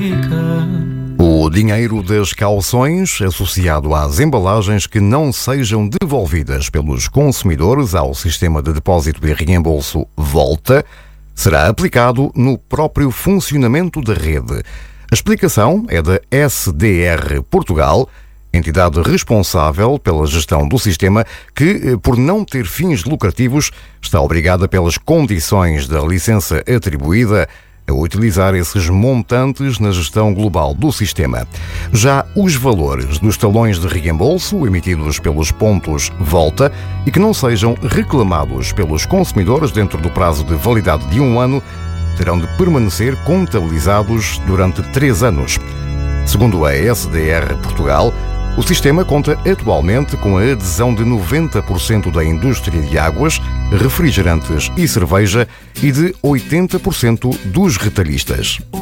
O dinheiro das cauções, associado às embalagens que não sejam devolvidas pelos consumidores ao sistema de depósito e reembolso Volta, será aplicado no próprio funcionamento da rede. A explicação é da SDR Portugal, entidade responsável pela gestão do sistema que, por não ter fins lucrativos, está obrigada pelas condições da licença atribuída a utilizar esses montantes na gestão global do sistema. Já os valores dos talões de reembolso emitidos pelos pontos Volta e que não sejam reclamados pelos consumidores dentro do prazo de validade de 1 ano terão de permanecer contabilizados durante 3 anos. Segundo a SDR Portugal, o sistema conta atualmente com a adesão de 90% da indústria de águas, refrigerantes e cerveja e de 80% dos retalhistas.